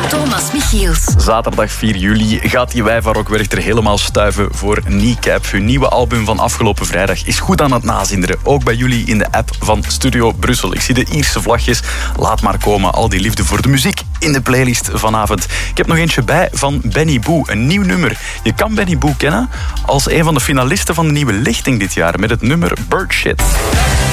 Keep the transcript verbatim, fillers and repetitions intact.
Thomas Michiels. Zaterdag vier juli gaat die wij van Rock Werchter helemaal stuiven voor Kneecap. Hun nieuwe album van afgelopen vrijdag is goed aan het nazinderen. Ook bij jullie in de app van Studio Brussel. Ik zie de Ierse vlagjes. Laat maar komen, al die liefde voor de muziek in de playlist vanavond. Ik heb nog eentje bij van Benny Boo, een nieuw nummer. Je kan Benny Boo kennen als een van de finalisten van de nieuwe lichting dit jaar met het nummer Bird Shit.